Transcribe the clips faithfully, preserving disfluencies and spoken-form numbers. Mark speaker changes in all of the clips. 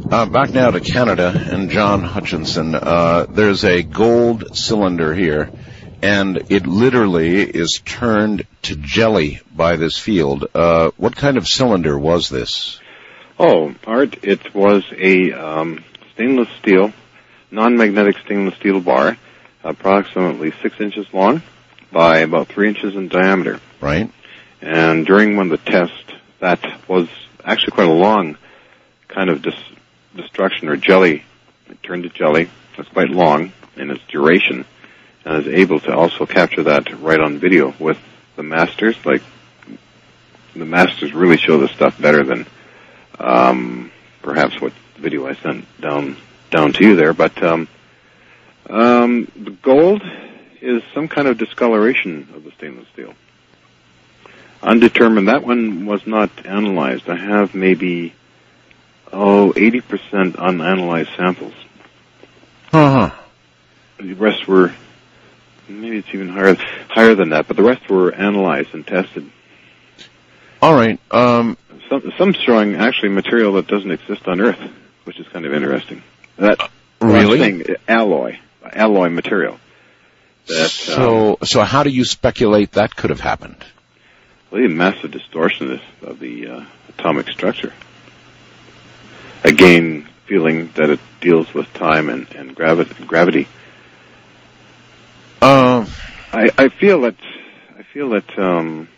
Speaker 1: Uh, back now to Canada and John Hutchinson. Uh, there's a gold cylinder here, and it literally is turned to jelly by this field. Uh, what kind of cylinder was this?
Speaker 2: Oh, Art, it was a um, stainless steel, non-magnetic stainless steel bar, approximately six inches long by about three inches in diameter.
Speaker 1: Right.
Speaker 2: And during one of the tests, that was actually quite a long kind of dis- destruction or jelly. It turned to jelly. It's quite long in its duration, and is able to also capture that right on video with the masters. Like, the masters really show this stuff better than um, perhaps what video I sent down down to you there. But um, um, the gold is some kind of discoloration of the stainless steel. Undetermined. That one was not analyzed. I have maybe, oh, eighty percent unanalyzed samples.
Speaker 1: Uh-huh.
Speaker 2: The rest were, maybe it's even higher higher than that, but the rest were analyzed and tested.
Speaker 1: All right. Um,
Speaker 2: some, some showing actually material that doesn't exist on Earth, which is kind of interesting. That
Speaker 1: really?
Speaker 2: Saying, alloy, alloy material. That,
Speaker 1: so,
Speaker 2: um,
Speaker 1: so how do you speculate that could have happened?
Speaker 2: Well, the massive distortion of, of the uh, atomic structure. Again, feeling that it deals with time and, and gravi- gravity.
Speaker 1: Uh,
Speaker 2: I, I feel that I feel that um,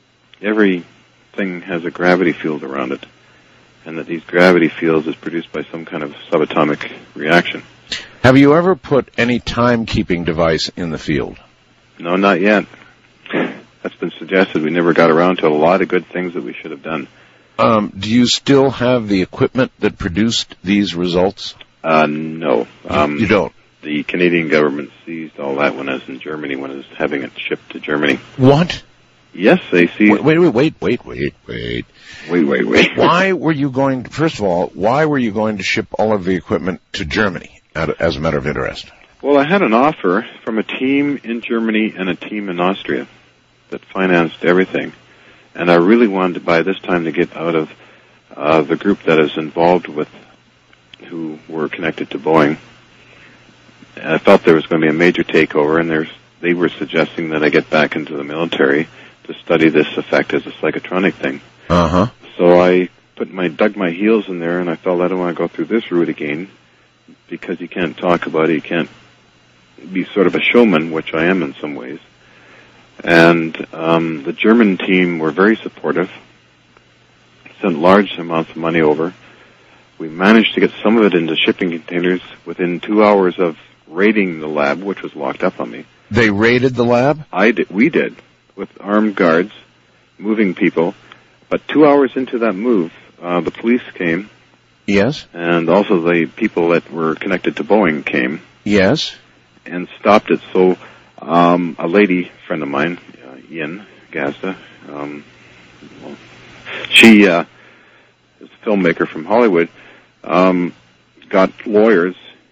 Speaker 2: everything has a gravity field around it, and that these gravity fields is produced by some kind of subatomic reaction.
Speaker 1: Have you ever put any timekeeping device in the field?
Speaker 2: No, not yet. That's been suggested. We never got around to a lot of good things that we should have done.
Speaker 1: Um, do you still have the equipment that produced these results?
Speaker 2: Uh, no. Um,
Speaker 1: you don't?
Speaker 2: The Canadian government seized all that when I was in Germany, when I was having it shipped to Germany.
Speaker 1: What?
Speaker 2: Yes, they seized...
Speaker 1: Wait, wait, wait, wait, wait, wait.
Speaker 2: Wait, wait, wait.
Speaker 1: Why were you going to, first of all, why were you going to ship all of the equipment to Germany, as a matter of interest?
Speaker 2: Well, I had an offer from a team in Germany and a team in Austria that financed everything. And I really wanted by this time to get out of uh, the group that is involved with, who were connected to Boeing. And I felt there was going to be a major takeover, and there's, they were suggesting that I get back into the military to study this effect as a psychotronic thing.
Speaker 1: Uh-huh.
Speaker 2: So I put my, dug my heels in there, and I felt I don't want to go through this route again, because you can't talk about it, you can't be sort of a showman, which I am in some ways. And um, the German team were very supportive, sent large amounts of money over. We managed to get some of it into shipping containers within two hours of raiding the lab, which was locked up on me.
Speaker 1: They raided the lab?
Speaker 2: I did, we did, with armed guards, moving people. But two hours into that move, uh, the police came.
Speaker 1: Yes.
Speaker 2: And also the people that were connected to Boeing came.
Speaker 1: Yes.
Speaker 2: And stopped it. So um, a lady friend of mine, uh, Ian Gazda, um, well, she uh, is a filmmaker from Hollywood, um, got lawyers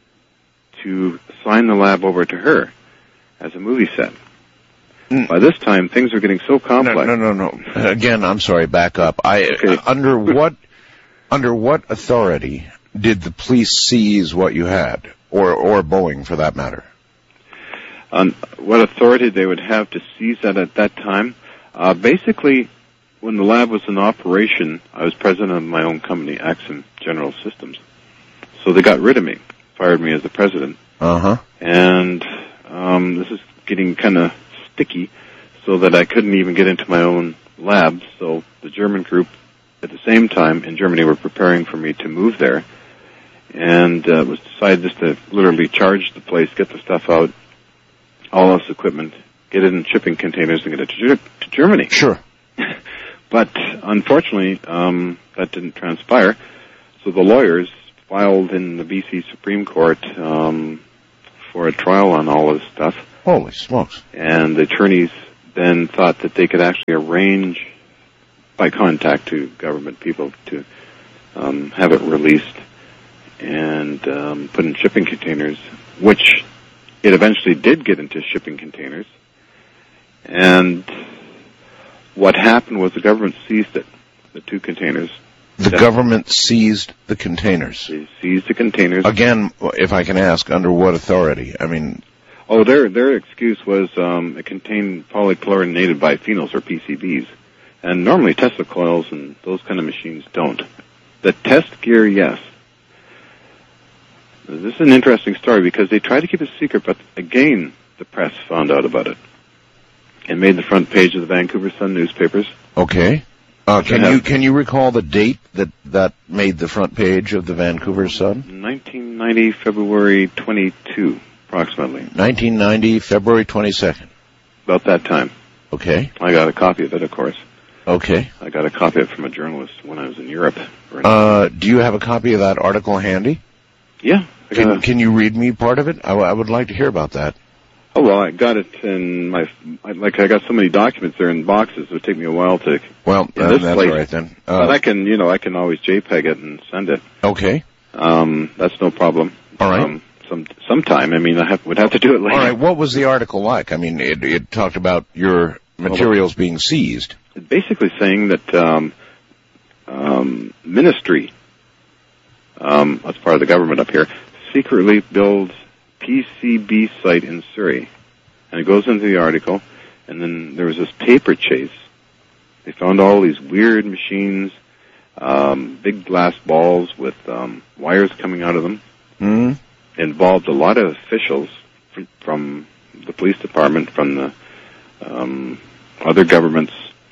Speaker 2: to sign the lab over to her as a movie set. Mm. By this time, things are getting so complex.
Speaker 1: No, no, no, no. Again, I'm sorry, back up. I okay. uh, under what under what authority did the police seize what you had, or or Boeing for that matter?
Speaker 2: On what authority they would have to seize that at that time? Uh, basically, when the lab was in operation, I was president of my own company, Axon General Systems. So they got rid of me, fired me as the president.
Speaker 1: Uh-huh.
Speaker 2: And um, this is getting kind of sticky, so that I couldn't even get into my own lab. So the German group, at the same time, in Germany, were preparing for me to move there. And uh, it was decided just to literally charge the place, get the stuff out, all this equipment, get it in shipping containers and get it to, to Germany.
Speaker 1: Sure.
Speaker 2: But unfortunately, um, that didn't transpire. So the lawyers filed in the B C Supreme Court um, for a trial on all of this stuff.
Speaker 1: Holy smokes.
Speaker 2: And the attorneys then thought that they could actually arrange, by contact to government people, to um, have it released and um, put in shipping containers, which it eventually did get into shipping containers. And what happened was the government seized it, the two containers,
Speaker 1: The
Speaker 2: Yes.
Speaker 1: government seized the containers.
Speaker 2: They seized the containers.
Speaker 1: Again, if I can ask, under what authority? I mean,
Speaker 2: Oh, their their excuse was um, it contained polychlorinated biphenyls, or P C Bs. And normally Tesla coils and those kind of machines don't. The test gear, yes. This is an interesting story because they tried to keep it secret, but again, the press found out about it. It made the front page of the Vancouver Sun newspapers.
Speaker 1: okay. Uh, can
Speaker 2: have-
Speaker 1: you can you recall the date that that made the front page of the Vancouver Sun?
Speaker 2: nineteen ninety, February twenty-second, approximately.
Speaker 1: nineteen ninety, February twenty-second.
Speaker 2: About that time.
Speaker 1: Okay.
Speaker 2: I got a copy of it, of course.
Speaker 1: Okay.
Speaker 2: I got a copy of it from a journalist when I was in Europe.
Speaker 1: Uh, do you have a copy of that article handy?
Speaker 2: Yeah. I got
Speaker 1: Can,
Speaker 2: a,
Speaker 1: can you read me part of it? I, w- I would like to hear about that.
Speaker 2: oh, well, I got it in my, I, like, I got so many documents there in boxes, it would take me a while to,
Speaker 1: Well,
Speaker 2: In
Speaker 1: uh,
Speaker 2: this
Speaker 1: that's
Speaker 2: place.
Speaker 1: all right then.
Speaker 2: but
Speaker 1: Uh,
Speaker 2: I can, you know, I can always JPEG it and send it.
Speaker 1: okay.
Speaker 2: Um, that's no problem.
Speaker 1: All right.
Speaker 2: Um, some, sometime, I mean, I have, would have to do it later.
Speaker 1: All right. What was the article like? I mean, it, it talked about your materials being seized.
Speaker 2: Basically saying that, um, um, ministry, um, that's part of the government up here, secretly builds P C B site in Surrey. And it goes into the article, and then there was this paper chase. They found all these weird machines, um, big glass balls with um, wires coming out of them.
Speaker 1: Hmm?
Speaker 2: Involved a lot of officials from, from the police department, from the um, other governments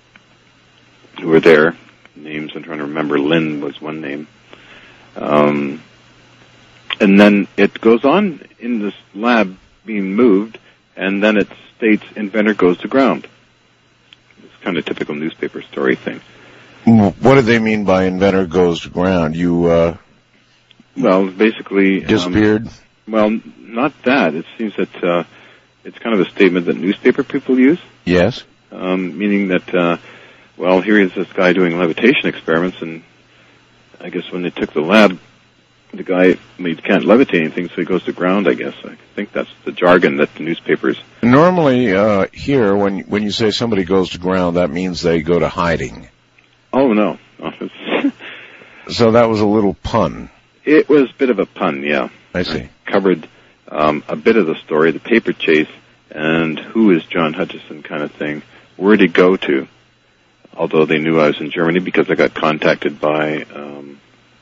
Speaker 2: who were there. Names I'm trying to remember. Lynn was one name. Um, and then it goes on in this lab being moved, and then it states inventor goes to ground. It's kind of typical newspaper story thing.
Speaker 1: What do they mean by inventor goes to ground? You uh,
Speaker 2: Well, basically...
Speaker 1: disappeared?
Speaker 2: Um, well, not that. It seems that uh, it's kind of a statement that newspaper people use,
Speaker 1: Yes.
Speaker 2: um, meaning that, uh, well, here is this guy doing levitation experiments, and I guess when they took the lab, the guy, well, he can't levitate anything, so he goes to ground, I guess. I think that's the jargon that the newspapers...
Speaker 1: Normally, uh, here, when when you say somebody goes to ground, that means they go to hiding.
Speaker 2: Oh, no. No, it's-
Speaker 1: So that was a little pun.
Speaker 2: It was a bit of a pun, yeah.
Speaker 1: I see.
Speaker 2: Covered um, a bit of the story, the paper chase, and who is John Hutchison kind of thing. Where'd he go to? Although they knew I was in Germany because I got contacted by um,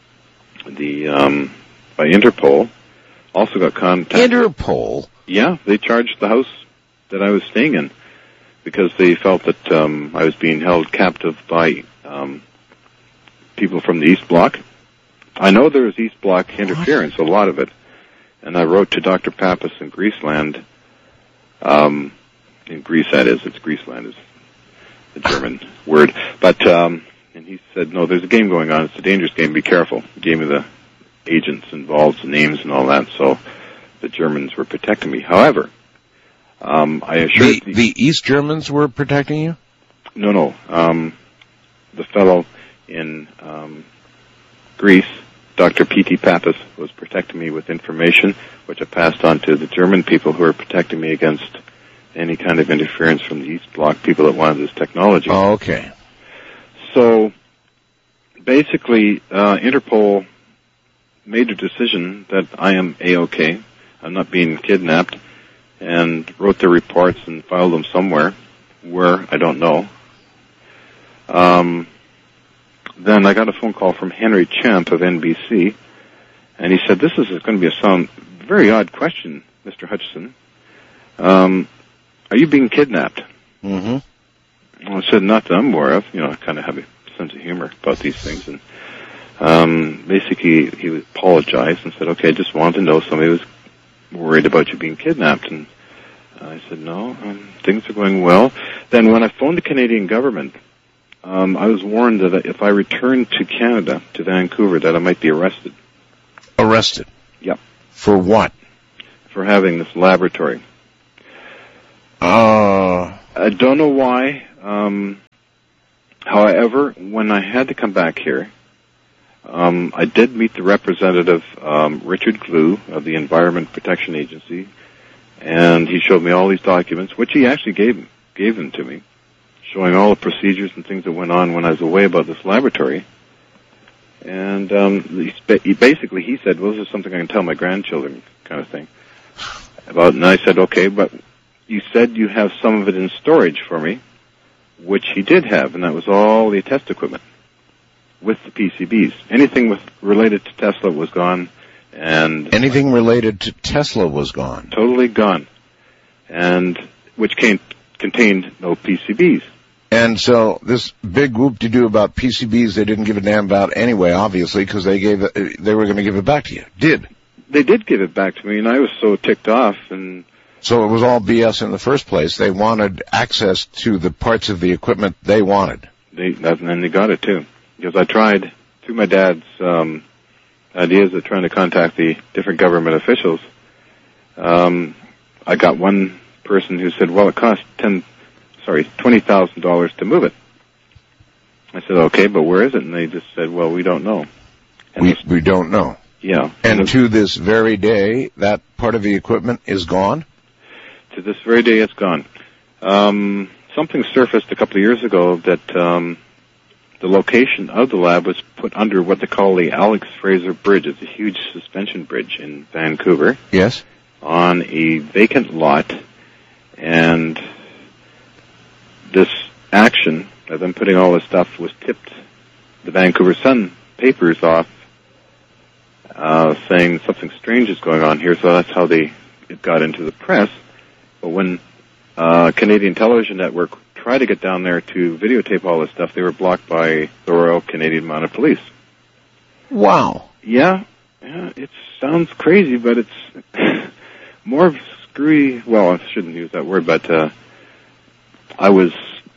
Speaker 2: the um, by Interpol. Also got contacted.
Speaker 1: Interpol?
Speaker 2: Yeah, they charged the house that I was staying in because they felt that um, I was being held captive by um, people from the East Bloc. I know there was East Bloc interference, a lot of it. And I wrote to Doctor Pappas in Greaseland. Um, in Greece, that is. It's Greaseland is the German word. But, um, and he said, no, there's a game going on. It's a dangerous game. Be careful. He gave me the agents involved, the names and all that. So the Germans were protecting me. However, um, I assured
Speaker 1: The, the East Germans were protecting you?
Speaker 2: No, no. Um, the fellow in um, Greece, Doctor P T Pappas, was protecting me with information, which I passed on to the German people who were protecting me against any kind of interference from the East Bloc people that wanted this technology.
Speaker 1: Oh, okay.
Speaker 2: So, basically, uh, Interpol made a decision that I am A-OK. I'm not being kidnapped, and wrote their reports and filed them somewhere. Where, I don't know. Um, then I got a phone call from Henry Champ of N B C, and he said, this is going to be a sound, very odd question, Mister Hutchison. Um, are you being kidnapped?
Speaker 1: Mm-hmm.
Speaker 2: Well, I said, not that I'm aware of. You know, I kind of have a sense of humor about these things. And um, basically, he apologized and said, okay, I just wanted to know somebody was worried about you being kidnapped. And I said, no, um, things are going well. Then when I phoned the Canadian government, um, I was warned that if I returned to Canada, to Vancouver, that I might be arrested.
Speaker 1: Arrested?
Speaker 2: Yep.
Speaker 1: For what?
Speaker 2: For having this laboratory.
Speaker 1: Uh...
Speaker 2: I don't know why. Um, however, when I had to come back here, um, I did meet the representative, um, Richard Glue of the Environment Protection Agency, and he showed me all these documents, which he actually gave gave them to me, showing all the procedures and things that went on when I was away about this laboratory. And um, he, sp- he basically he said, well, this is something I can tell my grandchildren, kind of thing. About, and I said, okay, but you said you have some of it in storage for me, which he did have, and that was all the test equipment with the P C Bs. Anything with related to Tesla was gone, and
Speaker 1: anything related to Tesla was gone.
Speaker 2: Totally gone, and which came, contained no P C Bs.
Speaker 1: And so this big whoop-de-doo about P C Bs they didn't give a damn about anyway, obviously, because they gave it, they were going to give it back to you. Did.
Speaker 2: They did give it back to me, and I was so ticked off. And
Speaker 1: so it was all B S in the first place. They wanted access to the parts of the equipment they wanted.
Speaker 2: They, and then they got it, too. Because I tried, through my dad's um, ideas of trying to contact the different government officials, um, I got one person who said, well, it costs ten, sorry, twenty thousand dollars to move it. I said, okay, but where is it? And they just said, well, we don't know. And
Speaker 1: we, we don't know.
Speaker 2: Yeah.
Speaker 1: And to this very day, that part of the equipment is gone?
Speaker 2: To this very day, it's gone. Um, something surfaced a couple of years ago that um, the location of the lab was put under what they call the Alex Fraser Bridge. It's a huge suspension bridge in Vancouver.
Speaker 1: Yes.
Speaker 2: On a vacant lot. And this action of them putting all this stuff was tipped the Vancouver Sun papers off, uh, saying something strange is going on here, so that's how they it got into the press. But when uh, Canadian Television Network tried to get down there to videotape all this stuff, they were blocked by the Royal Canadian Mounted Police.
Speaker 1: Wow.
Speaker 2: Yeah, yeah, it sounds crazy, but it's more screwy. Well, I shouldn't use that word, but uh, I was...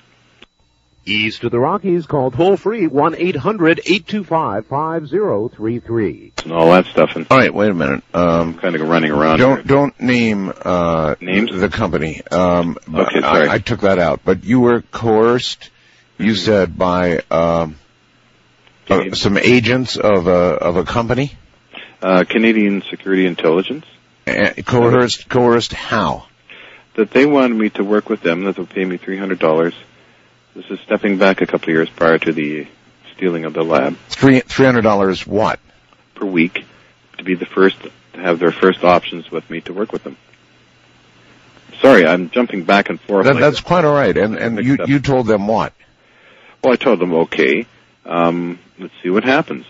Speaker 3: East to the Rockies, call toll-free one eight hundred eight two five five zero three three.
Speaker 2: And all that stuff. And
Speaker 1: all right, wait a minute. Um,
Speaker 2: I'm kind of running around
Speaker 1: Don't
Speaker 2: here.
Speaker 1: don't name uh,
Speaker 2: names
Speaker 1: the company. Um,
Speaker 2: okay, sorry.
Speaker 1: I, I took that out. But you were coerced, you mm-hmm. said, by um, uh, some agents of a of a company.
Speaker 2: Uh, Canadian Security Intelligence.
Speaker 1: Uh, coerced, coerced how?
Speaker 2: That they wanted me to work with them. That they'll pay me three hundred dollars. This is stepping back a couple of years prior to the stealing of the lab.
Speaker 1: Three three hundred dollars what?
Speaker 2: Per week, to be the first, to have their first options with me to work with them. Sorry, I'm jumping back and forth.
Speaker 1: That,
Speaker 2: like
Speaker 1: that's
Speaker 2: that.
Speaker 1: quite all right. And and you you told them what?
Speaker 2: Well, I told them, okay, um, let's see what happens.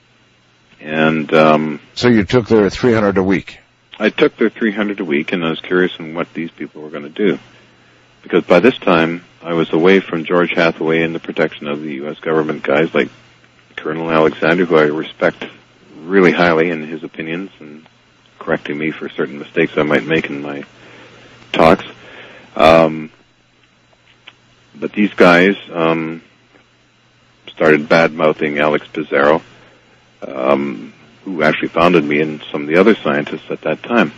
Speaker 2: And um,
Speaker 1: so you took their three hundred a week.
Speaker 2: I took their three hundred a week, and I was curious on what these people were going to do. Because by this time, I was away from George Hathaway and the protection of the U S government guys like Colonel Alexander, who I respect really highly in his opinions and correcting me for certain mistakes I might make in my talks. Um, but these guys um, started bad-mouthing Alex Pizarro, um, who actually founded me and some of the other scientists at that time.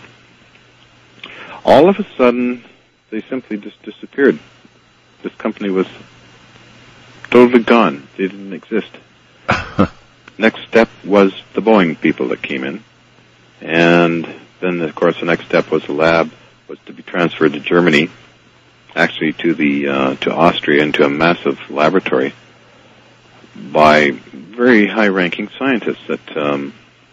Speaker 2: All of a sudden, they simply just disappeared. This company was totally gone. They didn't exist. Next step was the Boeing people that came in. And then, of course, the next step was the lab was to be transferred to Germany, actually to the uh, to Austria, into a massive laboratory by very high-ranking scientists that um,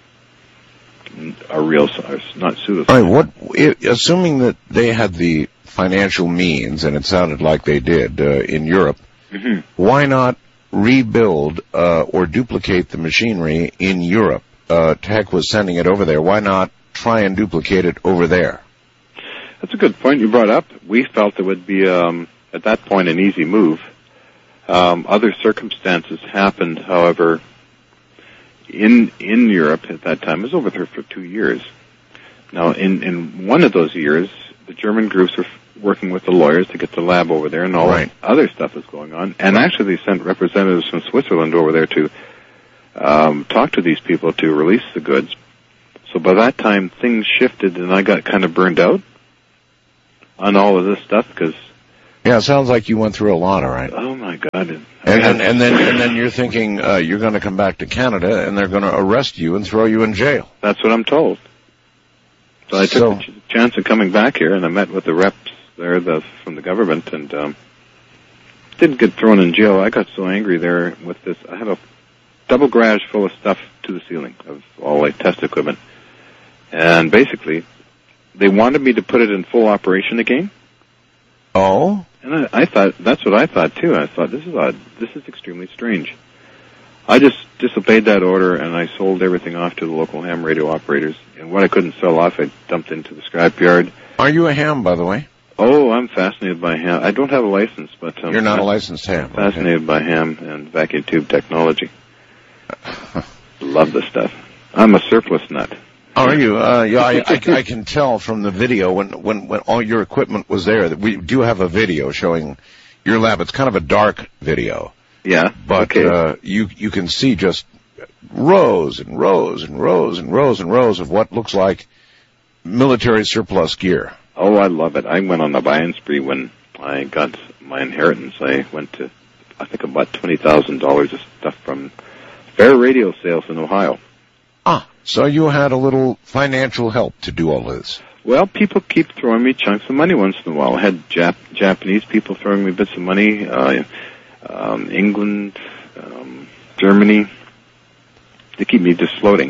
Speaker 2: are real, not pseudoscientists.
Speaker 1: All right, what, assuming that they had the financial means, and it sounded like they did uh, in Europe,
Speaker 2: mm-hmm.
Speaker 1: why not rebuild uh, or duplicate the machinery in Europe? Uh, Tech was sending it over there. Why not try and duplicate it over there?
Speaker 2: That's a good point you brought up. We felt it would be, um, at that point, an easy move. Um, other circumstances happened, however, in in Europe at that time. I was over there for two years. Now, in, in one of those years, the German groups were working with the lawyers to get the lab over there, and all
Speaker 1: right.
Speaker 2: other stuff was going on. And actually, they sent representatives from Switzerland over there to um, talk to these people to release the goods. So by that time, things shifted, and I got kind of burned out on all of this stuff because.
Speaker 1: Yeah, it sounds like you went through a lot, all right.
Speaker 2: Oh my God!
Speaker 1: And then, and then, and then you're thinking uh, you're going to come back to Canada, and they're going to arrest you and throw you in jail.
Speaker 2: That's what I'm told. So I took
Speaker 1: so,
Speaker 2: the ch- chance of coming back here, and I met with the reps there the, from the government, and um, didn't get thrown in jail. I got so angry there with this. I had a double garage full of stuff to the ceiling of all like test equipment. And basically, they wanted me to put it in full operation again.
Speaker 1: Oh?
Speaker 2: And I, I thought, that's what I thought too. I thought, this is odd. This is extremely strange. I just disobeyed that order, and I sold everything off to the local ham radio operators. And what I couldn't sell off, I dumped into the scrapyard.
Speaker 1: Are you a ham, by the way?
Speaker 2: Oh, I'm fascinated by ham. I don't have a license, but um,
Speaker 1: you're not a licensed ham.
Speaker 2: Fascinated
Speaker 1: okay.
Speaker 2: by ham and vacuum tube technology. Love this stuff. I'm a surplus nut.
Speaker 1: Are you? Uh, yeah, I, I, I can tell from the video when, when, when all your equipment was there that we do have a video showing your lab. It's kind of a dark video.
Speaker 2: Yeah.
Speaker 1: But
Speaker 2: okay.
Speaker 1: uh, you you can see just rows and rows and rows and rows and rows of what looks like military surplus gear.
Speaker 2: Oh, I love it. I went on the buying spree when I got my inheritance. I went to, I think, about twenty thousand dollars of stuff from Fair Radio sales in Ohio.
Speaker 1: Ah, so you had a little financial help to do all this.
Speaker 2: Well, people keep throwing me chunks of money once in a while. I had Jap- Japanese people throwing me bits of money, uh, um, England, um, Germany. They keep me just floating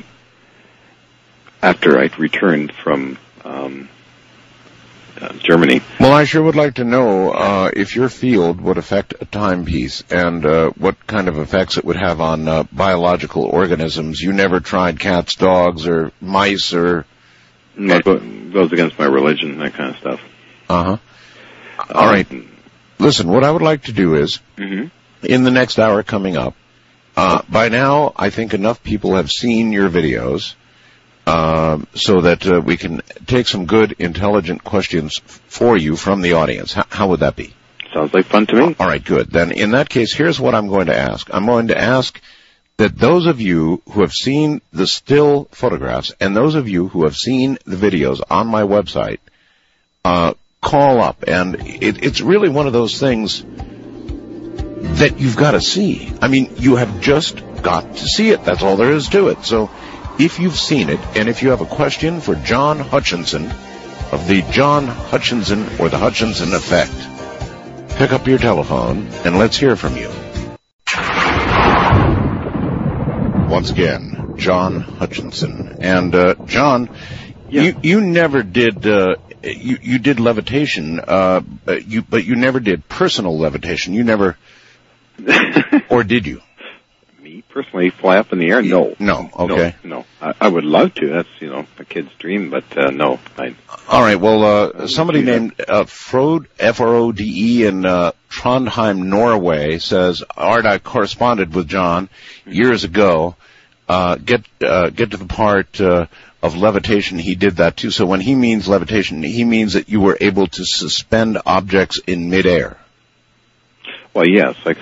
Speaker 2: after I returned from um, uh, Germany.
Speaker 1: Well, I sure would like to know uh, if your field would affect a timepiece and uh, what kind of effects it would have on uh, biological organisms. You never tried cats, dogs, or mice, or...
Speaker 2: No, it goes against my religion, that kind of stuff.
Speaker 1: Uh-huh. All right. Listen, what I would like to do is,
Speaker 2: mm-hmm.
Speaker 1: in the next hour coming up, uh, by now I think enough people have seen your videos uh, so that uh, we can take some good, intelligent questions f- for you from the audience. H- how would that be?
Speaker 2: Sounds like fun to me.
Speaker 1: All right, good. Then in that case, here's what I'm going to ask. I'm going to ask that those of you who have seen the still photographs and those of you who have seen the videos on my website uh, call up. And it, it's really one of those things that you've got to see. I mean, you have just got to see it. That's all there is to it. So if you've seen it, and if you have a question for John Hutchinson of the John Hutchinson or the Hutchinson Effect, pick up your telephone and let's hear from you. Once again, John Hutchinson. And, uh, John,
Speaker 2: yeah.
Speaker 1: you, you never did, uh, you, you did levitation, uh, you, but you never did personal levitation. You never, or did you?
Speaker 2: Me, personally, fly up in the air? No.
Speaker 1: No, okay.
Speaker 2: No, no. I, I would love to. That's, you know, a kid's dream, but, uh, no. I,
Speaker 1: All right, well, uh, somebody named, uh, Frode, F R O D E in, uh, Trondheim, Norway says, Art, I corresponded with John years ago. Uh, get, uh, get to the part, uh, of levitation. He did that too. So when he means levitation, he means that you were able to suspend objects in midair.
Speaker 2: Well, yes, like,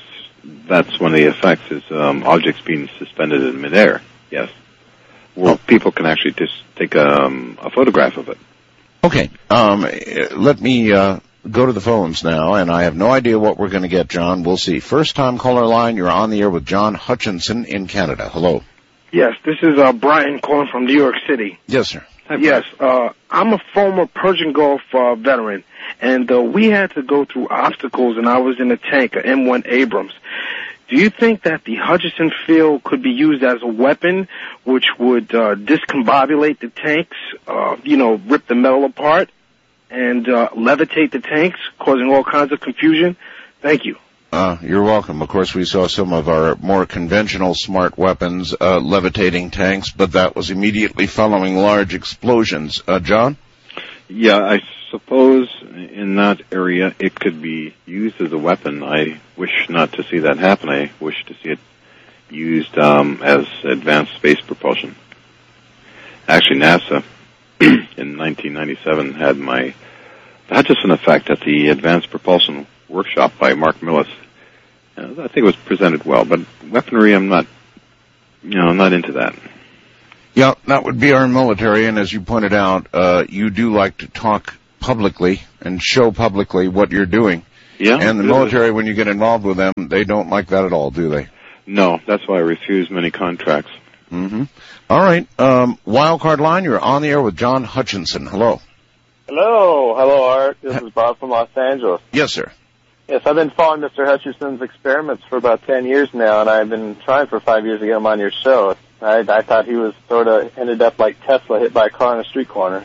Speaker 2: that's one of the effects is, um, objects being suspended in midair. Yes. Well, oh. People can actually just take, um, a photograph of it.
Speaker 1: Okay. Um, let me, uh, go to the phones now, and I have no idea what we're going to get, John. We'll see. First time caller line, you're on the air with John Hutchinson in Canada. Hello.
Speaker 4: Yes, this is uh, Brian calling from New York City.
Speaker 1: Yes, sir.
Speaker 2: Hi,
Speaker 4: yes, uh, I'm a former Persian Gulf uh, veteran, and uh, we had to go through obstacles, and I was in a tank, a M one Abrams. Do you think that the Hutchinson field could be used as a weapon, which would uh, discombobulate the tanks, uh, you know, rip the metal apart, and uh, levitate the tanks, causing all kinds of confusion? Thank you.
Speaker 1: Uh, you're welcome. Of course, we saw some of our more conventional smart weapons uh, levitating tanks, but that was immediately following large explosions. Uh, John?
Speaker 2: Yeah, I suppose in that area it could be used as a weapon. I wish not to see that happen. I wish to see it used um, as advanced space propulsion. Actually, NASA in nineteen ninety-seven had my Hutchinson effect at the Advanced Propulsion Workshop by Mark Millis. Uh, I think it was presented well, but weaponry, I'm not, you know, I'm not into that.
Speaker 1: Yeah, that would be our military, and as you pointed out, uh, you do like to talk publicly and show publicly what you're doing.
Speaker 2: Yeah.
Speaker 1: And the military, when you get involved with them, they don't like that at all, do they?
Speaker 2: No, that's why I refuse many contracts.
Speaker 1: Mm-hmm. All right. Um, Wildcard line, you're on the air with John Hutchinson. Hello.
Speaker 5: Hello. Hello, Art. This is Bob from Los Angeles.
Speaker 1: Yes, sir.
Speaker 5: Yes, I've been following Mister Hutchinson's experiments for about ten years now, and I've been trying for five years to get him on your show. I, I thought he was sort of ended up like Tesla hit by a car on a street corner.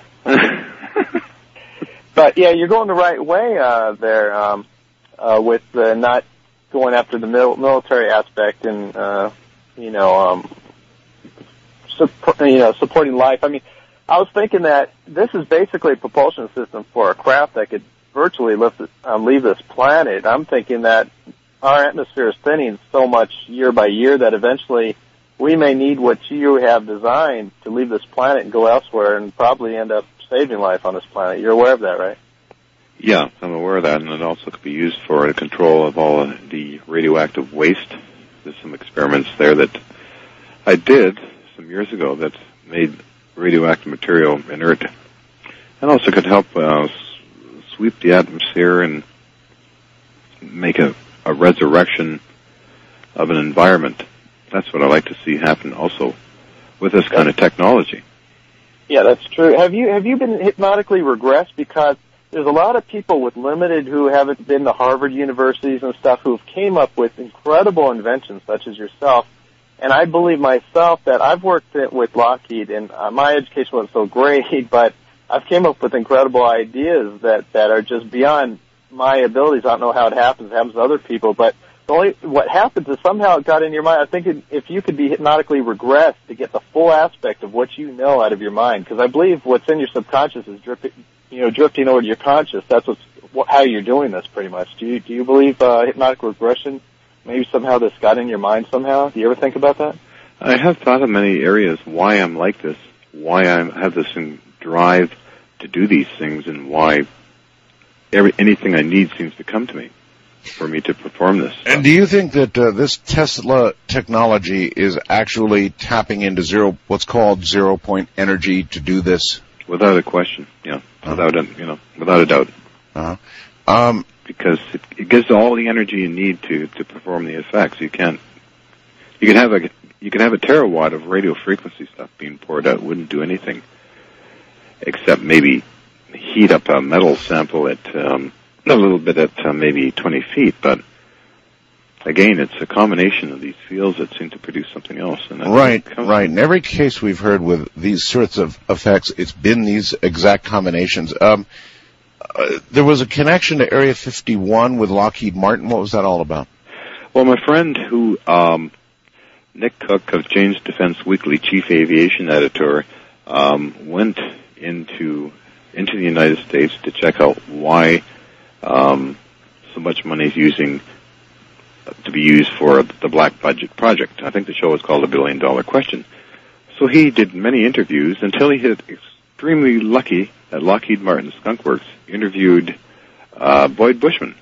Speaker 5: But, yeah, you're going the right way uh, there um, uh, with uh, not going after the mil- military aspect and, uh, you know, um, supp- you know, supporting life. I mean, I was thinking that this is basically a propulsion system for a craft that could virtually lift, um, leave this planet. I'm thinking that our atmosphere is thinning so much year by year that eventually we may need what you have designed to leave this planet and go elsewhere and probably end up saving life on this planet. You're aware of that, right?
Speaker 2: Yeah, I'm aware of that, and it also could be used for the control of all of the radioactive waste. There's some experiments there that I did some years ago that made radioactive material inert, and also could help uh, sweep the atmosphere and make a, a resurrection of an environment. That's what I like to see happen also with this kind of technology.
Speaker 5: Yeah, that's true. Have you have you been hypnotically regressed? Because there's a lot of people with limited who haven't been to Harvard universities and stuff who have came up with incredible inventions such as yourself. And I believe myself that I've worked with Lockheed, and uh, my education wasn't so great, but I've came up with incredible ideas that, that are just beyond my abilities. I don't know how it happens. It happens to other people, but the only what happens is somehow it got in your mind. I think if you could be hypnotically regressed to get the full aspect of what you know out of your mind, because I believe what's in your subconscious is dripping, you know, drifting over to your conscious. That's what's what, how you're doing this, pretty much. Do you do you believe uh, hypnotic regression? Maybe somehow this got in your mind somehow. Do you ever think about that?
Speaker 2: I have thought of many areas why I'm like this, why I have this drive to do these things, and why every anything I need seems to come to me for me to perform this stuff.
Speaker 1: And do you think that uh, this Tesla technology is actually tapping into zero, what's called zero point energy to do this?
Speaker 2: Without a question, yeah, uh-huh. without a, you know, without a doubt.
Speaker 1: Uh-huh. Um,
Speaker 2: because it, it gives all the energy you need to, to perform the effects. You can't. You can have a you can have a terawatt of radio frequency stuff being poured out. It wouldn't do anything except maybe heat up a metal sample at um, a little bit at uh, maybe twenty feet. But again, it's a combination of these fields that seem to produce something else. And
Speaker 1: right, right. In every case we've heard with these sorts of effects, it's been these exact combinations. Um, uh, there was a connection to Area fifty-one with Lockheed Martin. What was that all about?
Speaker 2: Well, my friend who, um, Nick Cook of Jane's Defense Weekly, chief aviation editor, um, went into into the United States to check out why um, so much money is using to be used for the Black Budget Project. I think the show was called A Billion Dollar Question. So he did many interviews until he hit extremely lucky at Lockheed Martin Skunk Works, interviewed uh, Boyd Bushman,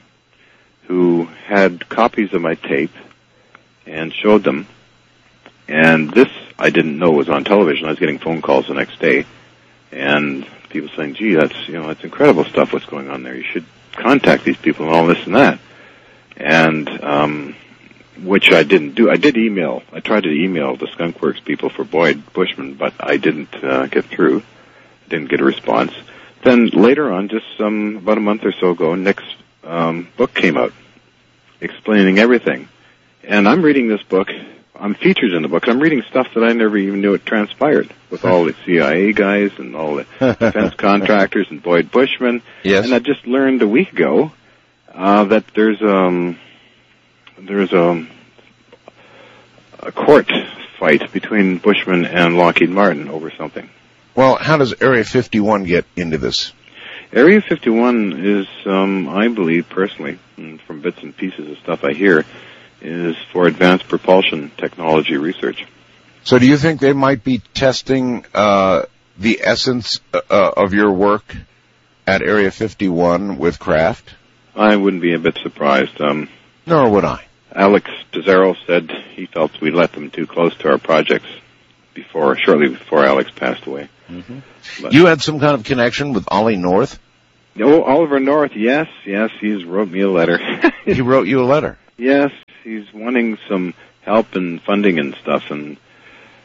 Speaker 2: who had copies of my tape and showed them. And this I didn't know was on television. I was getting phone calls the next day, and people saying, "Gee, that's you know that's incredible stuff. What's going on there? You should contact these people and all this and that." And um, which I didn't do. I did email. I tried to email the Skunk Works people for Boyd Bushman, but I didn't uh, get through. Didn't get a response. Then later on, just um, about a month or so ago, Nick's um, book came out explaining everything. And I'm reading this book. I'm featured in the book. And I'm reading stuff that I never even knew it transpired with all the C I A guys and all the defense contractors and Boyd Bushman.
Speaker 1: Yes.
Speaker 2: And I just learned a week ago uh, that there's um there's a, a court fight between Bushman and Lockheed Martin over something.
Speaker 1: Well, how does Area fifty-one get into this?
Speaker 2: Area fifty-one is, um, I believe personally, and from bits and pieces of stuff I hear, is for advanced propulsion technology research.
Speaker 1: So do you think they might be testing uh, the essence uh, of your work at Area fifty-one with craft?
Speaker 2: I wouldn't be a bit surprised. Um,
Speaker 1: Nor would I.
Speaker 2: Alex Pizarro said he felt we let them too close to our projects before, shortly before Alex passed away.
Speaker 1: Mm-hmm. You had some kind of connection with Ollie North?
Speaker 2: Oh, Oliver North, yes, yes, he's wrote me a letter.
Speaker 1: He wrote you a letter?
Speaker 2: Yes, he's wanting some help and funding and stuff, and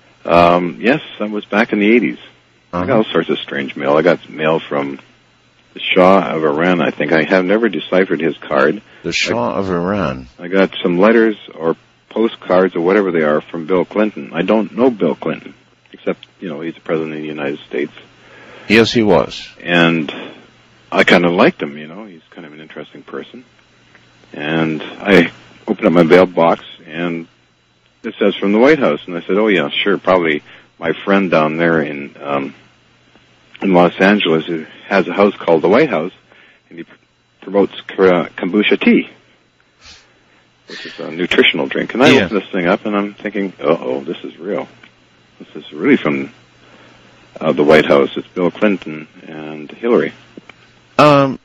Speaker 2: um, yes, I was back in the eighties. Uh-huh. I got all sorts of strange mail. I got mail from the Shah of Iran, I think. I have never deciphered his card.
Speaker 1: The Shah
Speaker 2: I,
Speaker 1: of Iran.
Speaker 2: I got some letters or postcards or whatever they are from Bill Clinton. I don't know Bill Clinton, except, you know, he's the President of the United States.
Speaker 1: Yes, he was.
Speaker 2: And I kind of liked him, you know. He's kind of an interesting person. And I opened up my mailbox, and it says from the White House. And I said, oh, yeah, sure, probably my friend down there in um, in Los Angeles who has a house called the White House, and he pr- promotes uh, kombucha tea, which is a nutritional drink. And I
Speaker 1: yeah.
Speaker 2: opened this thing up, and I'm thinking, uh-oh, this is real. This is really from uh, the White House. It's Bill Clinton and Hillary.
Speaker 1: Um,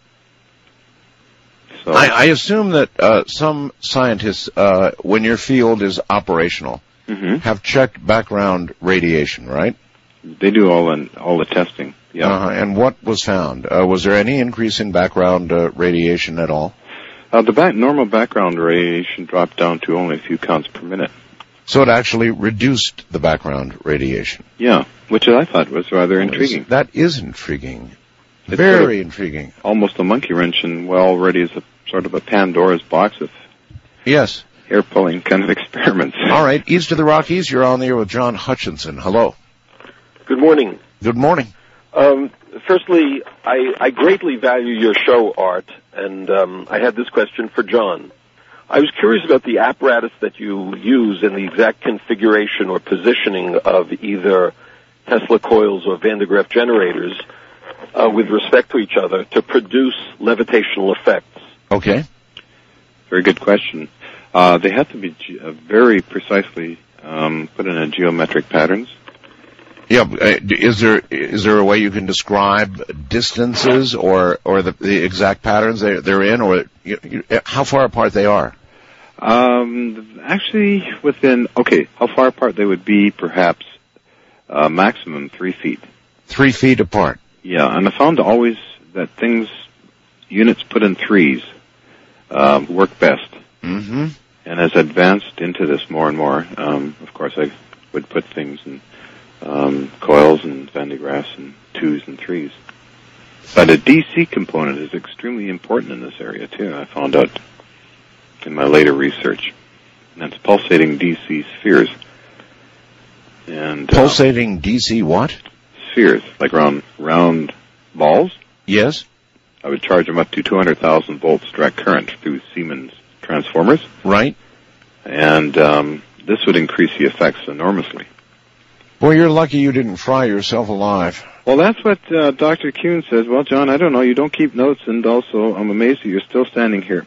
Speaker 2: so
Speaker 1: I, I assume that uh, some scientists, uh, when your field is operational,
Speaker 2: mm-hmm.
Speaker 1: have checked background radiation, right?
Speaker 2: They do all the, all the testing, yeah.
Speaker 1: Uh-huh. And what was found? Uh, was there any increase in background uh, radiation at all?
Speaker 2: Uh, the back, normal background radiation dropped down to only a few counts per minute.
Speaker 1: So it actually reduced the background radiation.
Speaker 2: Yeah, which I thought was rather oh, intriguing.
Speaker 1: That is intriguing.
Speaker 2: It's
Speaker 1: Very
Speaker 2: sort of
Speaker 1: intriguing.
Speaker 2: Almost a monkey wrench, and well, already is a sort of a Pandora's box of
Speaker 1: yes,
Speaker 2: hair-pulling kind of experiments.
Speaker 1: All right, east of the Rockies, you're on the air with John Hutchinson. Hello.
Speaker 6: Good morning.
Speaker 1: Good morning.
Speaker 6: Um, firstly, I, I greatly value your show, Art, and um, I had this question for John. I was curious about the apparatus that you use and the exact configuration or positioning of either Tesla coils or Van de Graaff generators uh, with respect to each other to produce levitational effects.
Speaker 1: Okay.
Speaker 2: Very good question. Uh, they have to be ge- uh, very precisely um, put in a geometric patterns.
Speaker 1: Yeah, uh, is there is there a way you can describe distances or or the, the exact patterns they're, they're in, or you, you, how far apart they are?
Speaker 2: Um, actually, within okay, how far apart they would be? Perhaps uh, maximum three feet.
Speaker 1: Three feet apart.
Speaker 2: Yeah, and I found always that things units put in threes uh, work best.
Speaker 1: Mm-hmm.
Speaker 2: And as I advanced into this more and more, um, of course, I would put things in. Um, coils and Van de Graaffs and twos and threes. But a D C component is extremely important in this area, too. I found out in my later research. And that's pulsating D C spheres. And
Speaker 1: Pulsating uh, D C what?
Speaker 2: Spheres, like round, round balls.
Speaker 1: Yes.
Speaker 2: I would charge them up to two hundred thousand volts direct current through Siemens transformers.
Speaker 1: Right.
Speaker 2: And um, this would increase the effects enormously.
Speaker 1: Boy, you're lucky you didn't fry yourself alive.
Speaker 2: Well, that's what uh, Doctor Kuhn says. Well, John, I don't know. You don't keep notes, and also I'm amazed that you're still standing here.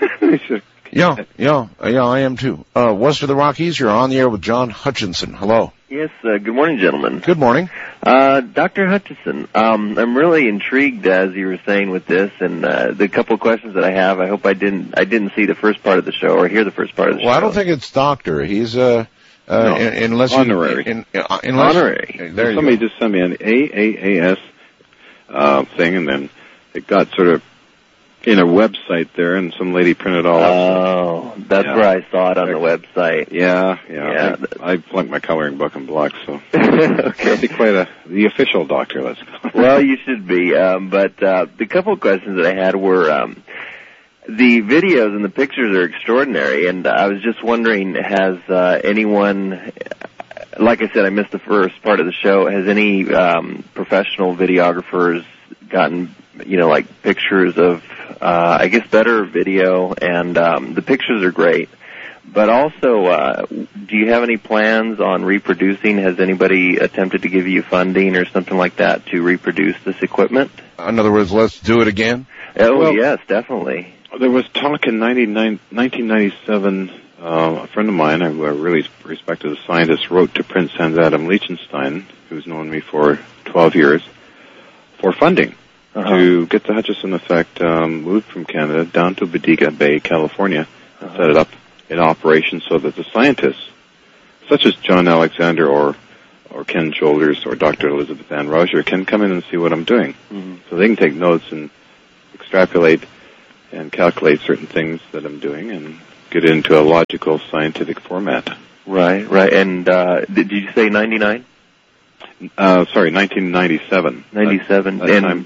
Speaker 1: yeah, yeah, yeah, I am too. Uh, west of the Rockies, you're on the air with John Hutchinson. Hello.
Speaker 7: Yes, uh, good morning, gentlemen.
Speaker 1: Good morning.
Speaker 7: Uh, Doctor Hutchinson, um, I'm really intrigued, as you were saying, with this, and uh, the couple of questions that I have, I hope I didn't I didn't see the first part of the show or hear the first part of the
Speaker 1: well,
Speaker 7: show.
Speaker 1: Well, I don't think it's doctor. He's, uh... Uh,
Speaker 2: no,
Speaker 1: in, unless
Speaker 2: honorary.
Speaker 1: You, in, uh, unless,
Speaker 7: honorary.
Speaker 2: There Somebody just sent me an A A A S uh, thing, and then it got sort of in a website there, and some lady printed all
Speaker 7: Oh,
Speaker 2: up.
Speaker 7: that's
Speaker 2: yeah.
Speaker 7: where I saw it on the website.
Speaker 2: Yeah, yeah.
Speaker 7: yeah.
Speaker 2: I, I flunked my coloring book and block, so
Speaker 7: okay.
Speaker 2: I'd be quite a the official doctor. Let's go.
Speaker 7: Well, you should be. Um, but uh, the couple of questions that I had were. Um, The videos and the pictures are extraordinary, and I was just wondering, has uh, anyone, like I said, I missed the first part of the show, has any um, professional videographers gotten, you know, like pictures of, uh, I guess, better video, and um, the pictures are great. But also, uh, do you have any plans on reproducing? Has anybody attempted to give you funding or something like that to reproduce this equipment?
Speaker 1: In other words, let's do it again?
Speaker 7: Oh,
Speaker 2: well,
Speaker 7: yes, definitely.
Speaker 2: There was talk in nineteen ninety-seven, uh, a friend of mine, I really respect as a scientist, wrote to Prince Hans Adam Liechtenstein, who's known me for twelve years, for funding uh-huh. to get the Hutchison effect um, moved from Canada down to Bodega Bay, California, and uh-huh. set it up in operation so that the scientists, such as John Alexander or or Ken Shoulders or Doctor Elizabeth Ann Roger, can come in and see what I'm doing. Mm-hmm. So they can take notes and extrapolate and calculate certain things that I'm doing and get into a logical scientific format.
Speaker 7: Right, right. And uh, did you say ninety-nine?
Speaker 2: Uh, sorry, nineteen ninety-seven.
Speaker 7: ninety-seven.
Speaker 2: That, that
Speaker 7: and
Speaker 2: time.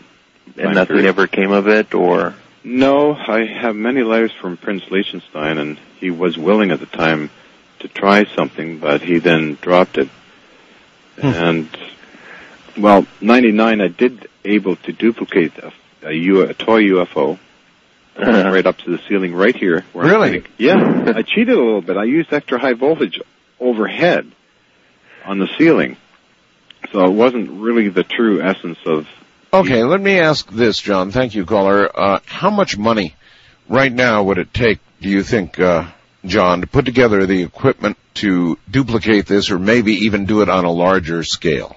Speaker 7: And nothing
Speaker 2: period.
Speaker 7: ever came of it, or?
Speaker 2: No, I have many letters from Prince Liechtenstein, and he was willing at the time to try something, but he then dropped it. Hmm. And, well, ninety-nine, I did able to duplicate a, a, U, a toy U F O uh-huh. right up to the ceiling right here. Where
Speaker 1: really?
Speaker 2: I'm sitting. Yeah, I cheated a little bit. I used extra high voltage overhead on the ceiling. So it wasn't really the true essence of...
Speaker 1: Okay, let me ask this, John. Thank you, caller. Uh, how much money right now would it take, do you think, uh, John, to put together the equipment to duplicate this or maybe even do it on a larger scale?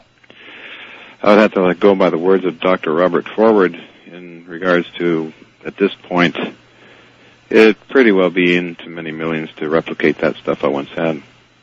Speaker 2: I would have to like, go by the words of Doctor Robert Forward in regards to, at this point, it'd pretty well be into many millions to replicate that stuff I once had.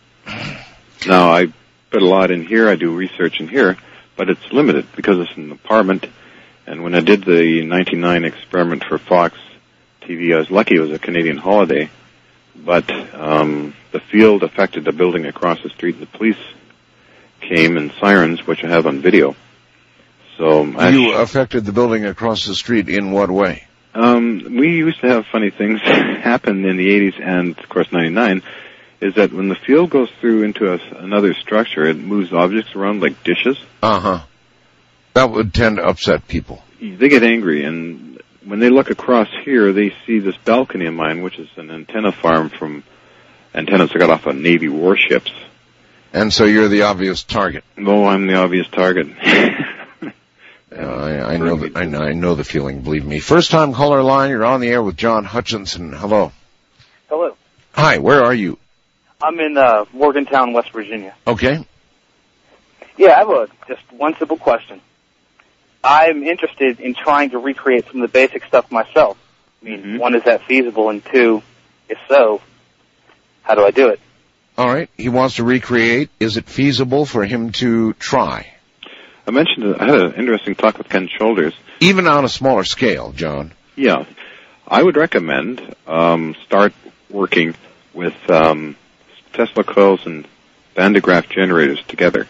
Speaker 2: Now, I put a lot in here. I do research in here. But it's limited because it's an apartment. And when I did the ninety-nine experiment for Fox T V, I was lucky it was a Canadian holiday. But um, the field affected the building across the street. The police came and sirens, which I have on video. So I
Speaker 1: you sh- affected the building across the street in what way?
Speaker 2: Um, we used to have funny things happen in the eighties and, of course, ninety-nine. Is that when the field goes through into a, another structure, it moves objects around like dishes.
Speaker 1: Uh-huh. That would tend to upset people.
Speaker 2: They get angry, and when they look across here, they see this balcony of mine, which is an antenna farm from antennas I got off of Navy warships.
Speaker 1: And so you're the obvious target.
Speaker 2: Oh, I'm the obvious target.
Speaker 1: uh, I, I know the, I know, I know the feeling, believe me. First time caller line, you're on the air with John Hutchinson. Hello.
Speaker 8: Hello.
Speaker 1: Hi, where are you?
Speaker 8: I'm in uh, Morgantown, West Virginia.
Speaker 1: Okay.
Speaker 8: Yeah, I have a, just one simple question. I'm interested in trying to recreate some of the basic stuff myself. I mean, mm-hmm. one, is that feasible? And two, if so, how do I do it?
Speaker 1: All right. He wants to recreate. Is it feasible for him to try?
Speaker 2: I mentioned, I had an interesting talk with Ken Shoulders.
Speaker 1: Even on a smaller scale, John.
Speaker 2: Yeah. I would recommend um, start working with... Um, Tesla coils and Van de Graaff generators together.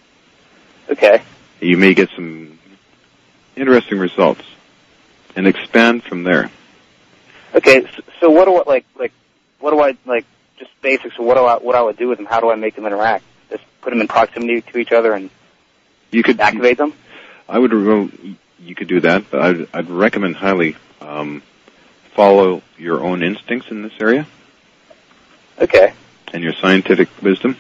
Speaker 8: Okay.
Speaker 2: You may get some interesting results and expand from there.
Speaker 8: Okay, so, so what do I, like, like, what do I, like, just basics, what do I, what I would do with them? How do I make them interact? Just put them in proximity to each other and
Speaker 2: you could
Speaker 8: activate them?
Speaker 2: I would, you could do that, but I'd, I'd recommend highly, um, follow your own instincts in this area.
Speaker 8: Okay.
Speaker 2: And your scientific wisdom.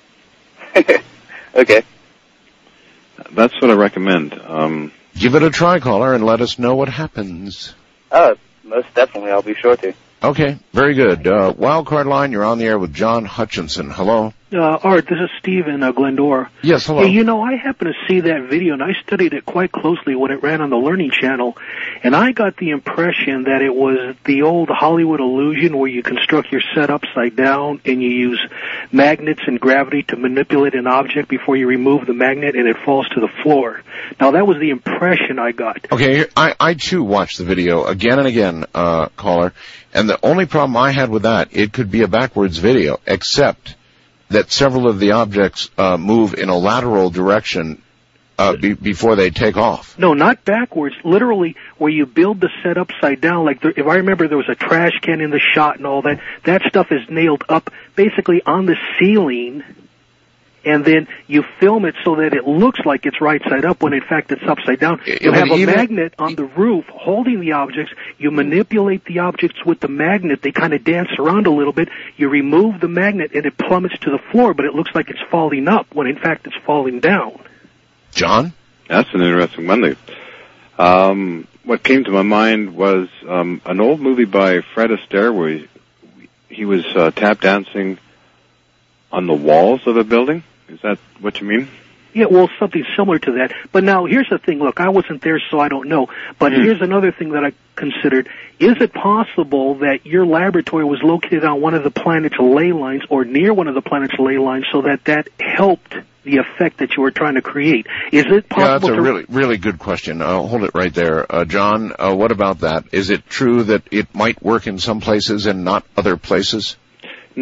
Speaker 8: Okay.
Speaker 2: That's what I recommend. Um,
Speaker 1: Give it a try, caller, and let us know what happens.
Speaker 8: Oh, most definitely. I'll be sure to.
Speaker 1: Okay, very good. Uh, Wildcard line, you're on the air with John Hutchinson. Hello.
Speaker 9: Uh, Art, this is Steve in uh, Glendora.
Speaker 1: Yes, hello.
Speaker 9: Hey, you know, I happened to see that video, and I studied it quite closely when it ran on the Learning Channel, and I got the impression that it was the old Hollywood illusion where you construct your set upside down and you use magnets and gravity to manipulate an object before you remove the magnet and it falls to the floor. Now, that was the impression I got.
Speaker 1: Okay, I, I too watched the video again and again, uh, caller, and the only problem I had with that, it could be a backwards video, except that several of the objects uh, move in a lateral direction uh, be- before they take off.
Speaker 9: No, not backwards. Literally, where you build the set upside down. Like, there, if I remember, there was a trash can in the shot and all that. That stuff is nailed up basically on the ceiling, and then you film it so that it looks like it's right side up when in fact it's upside down. You have a even, magnet on the roof holding the objects. You manipulate the objects with the magnet. They kind of dance around a little bit. You remove the magnet and it plummets to the floor, but it looks like it's falling up when in fact it's falling down.
Speaker 1: John?
Speaker 2: That's an interesting one. Um, what came to my mind was um, an old movie by Fred Astaire where he, he was uh, tap dancing on the walls of a building. Is that what you mean?
Speaker 9: Yeah, well, something similar to that. But now, here's the thing. Look, I wasn't there, so I don't know. But mm. here's another thing that I considered. Is it possible that your laboratory was located on one of the planet's ley lines or near one of the planet's ley lines so that that helped the effect that you were trying to create? Is it possible?
Speaker 1: Yeah, that's a
Speaker 9: to...
Speaker 1: really, really good question. I'll hold it right there. Uh, John, uh, what about that? Is it true that it might work in some places and not other places?